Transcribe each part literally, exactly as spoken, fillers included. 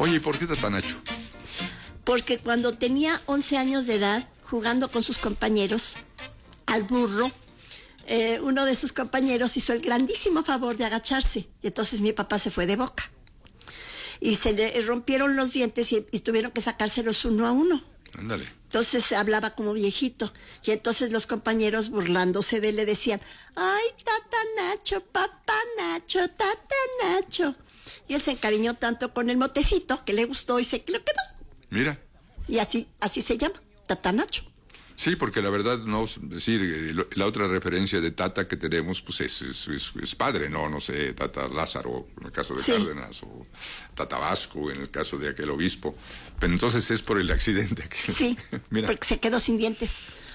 Oye, ¿y por qué Tata Nacho? Porque cuando tenía once años de edad, jugando con sus compañeros al burro, eh, uno de sus compañeros hizo el grandísimo favor de agacharse. Y entonces mi papá se fue de boca. Y se le rompieron los dientes y, y tuvieron que sacárselos uno a uno. Ándale. Entonces hablaba como viejito. Y entonces los compañeros, burlándose de él, le decían: ay, Tata Nacho, papá Nacho, Tata Nacho. Y él se encariñó tanto con el motecito que le gustó y se lo quedó. Mira. Y así, así se llama, Tata Nacho. Sí, porque la verdad, no, es decir, la otra referencia de Tata que tenemos, pues es, es, es, es padre, ¿no? No sé, Tata Lázaro, en el caso de sí. Cárdenas, o Tata Vasco, en el caso de aquel obispo. Pero entonces es por el accidente. Que, sí, mira. Porque se quedó sin dientes.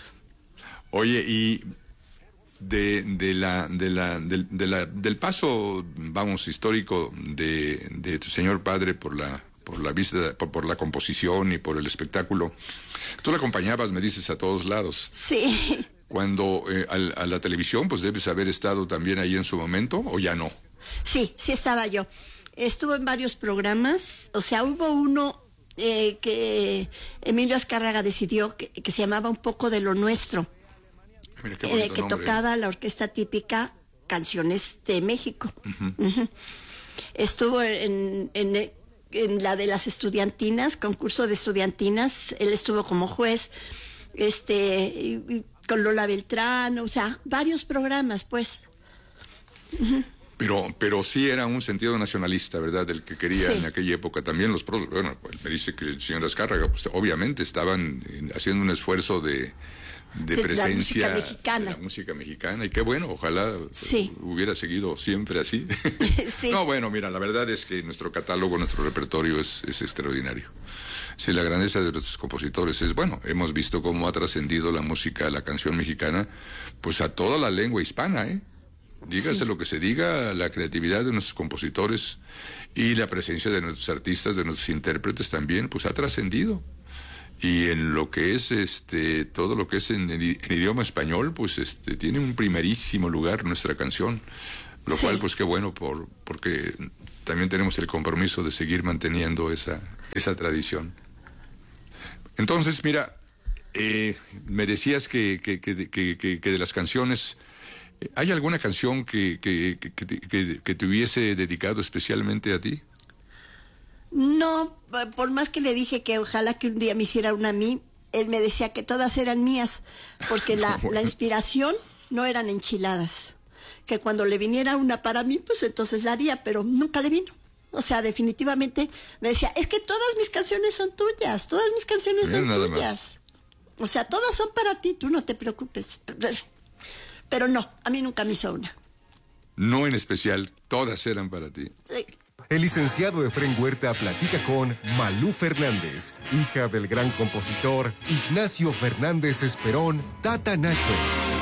Oye, y de, de la, de la, de, de la, del paso, vamos, histórico de, de tu señor padre por la... por la vista, por, por la composición y por el espectáculo. Tú la acompañabas, me dices, a todos lados. Sí. Cuando eh, a, a la televisión, pues debes haber estado también ahí en su momento, ¿o ya no? Sí, sí estaba yo. Estuve en varios programas, o sea, hubo uno eh, que Emilio Azcárraga decidió que, que se llamaba Un poco de lo nuestro. Mira, qué en el que nombre, tocaba ¿eh? La orquesta típica Canciones de México. Uh-huh. Uh-huh. Estuvo en... en en la de las estudiantinas, concurso de estudiantinas, él estuvo como juez, este, y, y con Lola Beltrán, o sea, varios programas, pues. Uh-huh. Pero, pero sí era un sentido nacionalista, ¿verdad? El que quería sí. En aquella época también los... Bueno, me dice que el señor Azcárraga, pues obviamente estaban haciendo un esfuerzo de... de, de presencia la música mexicana. De la música mexicana, y qué bueno, ojalá sí. hubiera seguido siempre así. sí. No, bueno, mira, la verdad es que nuestro catálogo, nuestro repertorio es, es extraordinario. Sí, la grandeza de nuestros compositores es, bueno, hemos visto cómo ha trascendido la música, la canción mexicana, pues a toda la lengua hispana, ¿eh? Dígase sí. Lo que se diga, la creatividad de nuestros compositores y la presencia de nuestros artistas, de nuestros intérpretes también, pues ha trascendido. Y en lo que es este todo lo que es en, el, en idioma español, pues este tiene un primerísimo lugar nuestra canción, lo sí. cual pues qué bueno por porque también tenemos el compromiso de seguir manteniendo esa esa tradición. Entonces, mira, eh, me decías que que, que, que, que que de las canciones, ¿hay alguna canción que que, que, que, que, que te hubiese dedicado especialmente a ti? No, por más que le dije que ojalá que un día me hiciera una a mí, él me decía que todas eran mías, porque la, bueno. la inspiración no eran enchiladas, que cuando le viniera una para mí, pues entonces la haría, pero nunca le vino. O sea, definitivamente me decía, es que todas mis canciones son tuyas, todas mis canciones Bien, son tuyas. Más. O sea, todas son para ti, tú no te preocupes. Pero no, a mí nunca me hizo una. No en especial, todas eran para ti. Sí. El licenciado Efrén Huerta platica con Malú Fernández, hija del gran compositor Ignacio Fernández Esperón, Tata Nacho.